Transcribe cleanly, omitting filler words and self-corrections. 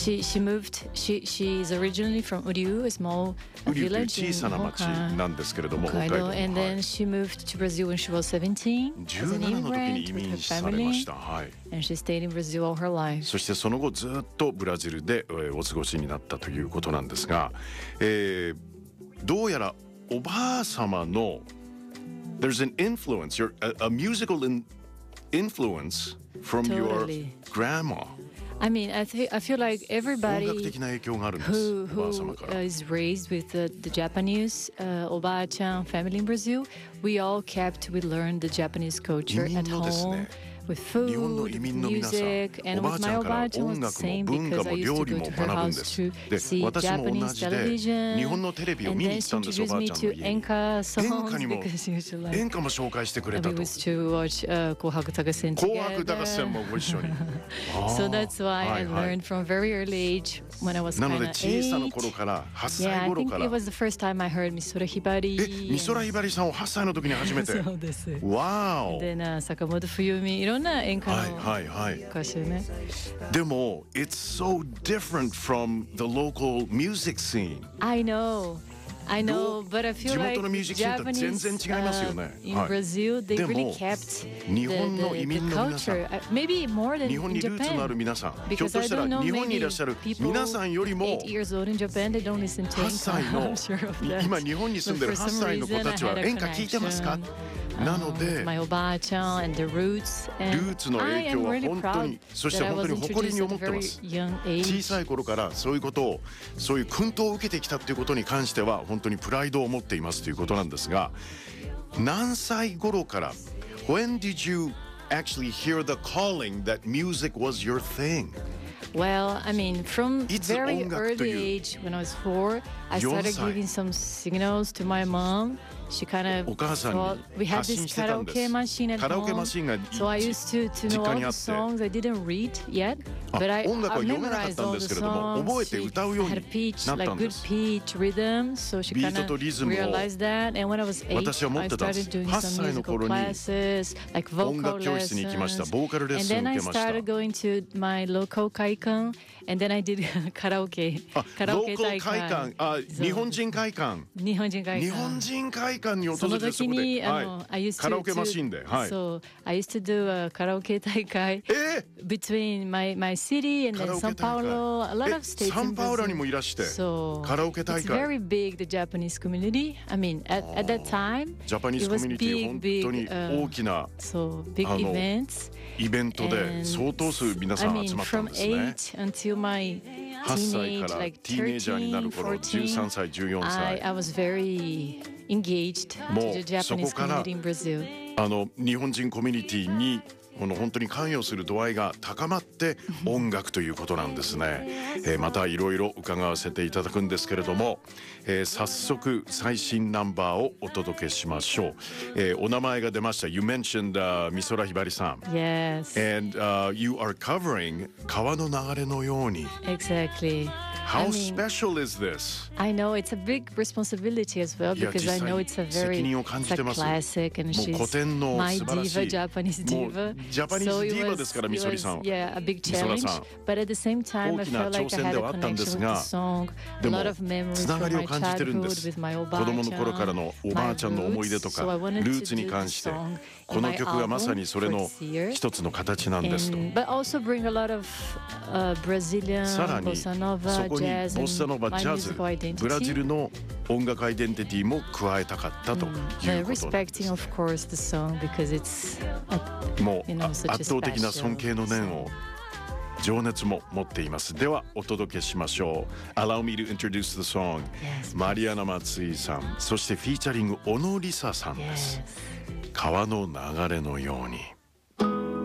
She moved. She's originally from Uriu, a small ウリュウという village 小 in さな町なんですけれども、北海道 Hokkaido. の、 And はい then she moved to Brazil when she was 17 as an 17の時に immigrant 移 with 民 her されま family, した、はい、 and she stayed in Brazil all her life. そしてその後ずっとブラジルでお過ごしになったということなんですが、どうやらおばあ様の There's an influence, a musical influence from Totally. your grandma. I mean, I feel like 音楽 everybody 的な影響があるんです、 who おばあ様から is raised with the Japanese Oba-chan family in Brazil, we all we learned the Japanese culture 移民 at のですね、 home with 日本の food, 移民の皆さん、 music, and おば with あち my ゃんから Oba-chan 音 was the 楽も same 文化 because も I 料 used 理 to も go to her 学ぶんで house す。 to で、 see 私も同 Japanese じで television, 日本のテレビを and 見に then 行っ she たんです、お introduced ばあ me ちゃん to の家に。 enka 演 songs 歌にも because she used to like. 演歌も紹介してくれ And た we と。 used to watch 紅白歌合戦 together. 紅白歌合戦もご一緒に。 So that's why は I いはい learned from very early age when I was なの kind で of 小さな 8. 頃から8 Yeah, 歳 I 頃 think から it was the first time I heard 美空ひばり。 美空ひばりさんを8歳の時に初めて。 そうです。 わーお。 で坂本冬美いろんな演歌のはいはいはい。 歌手ね。 でも It's so different from the local music scene. I know, but I feel 地 like 元のミュージックシーンと全 Japanese 然違いますよね。 in はい Brazil they でも really kept 日本の the 移民の皆さん culture, maybe more than 日本 in にルーツのある Japan. 皆さん、ひょっ Because と I したら don't know, 日本にいらっ maybe しゃる people 皆さんよりも 8 years old in Japan, they don't listen to 8歳 enka. の I'm sure of that. 今日本に住んでる But 8 for some 歳の子たちは reason, I had a 演歌聞いてますか connection, なので with my Oba-chan and the roots. ル And ーツの影 I 響 am は really 本当 proud にそして that I 本当 was に誇りに introduced 思 at って a ま very す。 young 小 age. さい頃からそういうことをそういう薫陶を受けてきたということに関しては本当にプライドを持っていますということなんですが、何歳頃から When did you actually hear the calling that music was your thing? Well, I mean, from いつ very 音楽という early age, when I was 4, I 4 started 歳 giving some signals to my mom. She kind of お母さん thought に we had 発 this 信してたんです。 karaoke machine at カラオケ home. マシンが So I used to 実 know 家 all にあ the って songs. I didn't read yet, あ but I 音楽は I 読めなかっ memorized たん all で the すけれども songs. 覚えて歌うよう She に had a pitch, なった like んで good す。 pitch rhythm. So she ビ kind ートと of リズムを realized that. And when I was 8, 私は持っ I てたんです started doing 8 some 歳の musical 頃に classes, like 音 vocal 楽教室に行きました。 lessons. ボーカルレッ And スンを then 受 I けました。 started going to my local kaikan, and then I did karaoke. ロ karaoke ーカル会館、あ、 そう日本人会館。 日本人会日館。 本人会館に訪そのれてそこ時に、 で、はい I used to カラオケマシンで、はい。 そう、I used to do a カラオケ大会between my city and カ then ラオケ São 大会 Paulo, a lot of states サ in ンパウロに Brazil. もいらして、 そうカラオケ大 It's 会。 very big, the Japanese community. I mean, at that time, ジャパニーズ it コ was ミュニティ big, 本当に big, 大きな so big あの events. イベントで And 相当数皆さ I ん mean, 集まったん from ですね。 8 until my 8歳 teenage, から like ティーネイジャーになる 13, 頃、13 14, 歳、14 I 歳。 was very engaged も to う the そこ Japanese から community in Brazil. 日本人コミュニティにこの本当に関与する度合いが高まって音楽ということなんですね。またいろいろ伺わせていただくんですけれども、早速最新ナンバーをお届けしましょう。お名前が出ました。You mentioned、美空ひばりさん。 Yes. And、you are covering 川の流れのように。 Exactly. How I mean, special is this? I know it's a big responsibility as well いや because I 実際 know it's a 責 very 任を感 it's じ a てます。 classic and もう古 she's 典の my 素晴らし diva, い Japanese もう diva. ジャパニー So ズ it ディーバ was, ですから、 it みそり was さん。 yeah, a big みそら challenge. さん。 But at the same time, 大 I きな felt like 挑 I 戦で had は a あったんで connection す with が、 the song, で a も lot of memories つなが from りを my 感じてるんで childhood す。 with my 子供の頃から Oba-chan, のおばあちゃんの思い出と my か roots. So I ル wanted ー to ツに do 関 the して、 song こ in の my 曲がまさ album にそれ for の this year. 一つの形なんですと。 But also bring a lot of Brazilian さらに bossa そ nova, こにボ jazz, ッサ and ノバ my ジャズ musical ブラジ identity. ルの音楽アイデンティティも加えたかったということなんです Respecting, of course, the song because it's もう you know, such a 圧倒的な special 尊敬の念を情熱も持っています。ではお届けしましょう。 Allow me to introduce the song、 Yes, マリアナ松井さん、そしてフィーチャリング小野梨沙さんです。川の流れのように。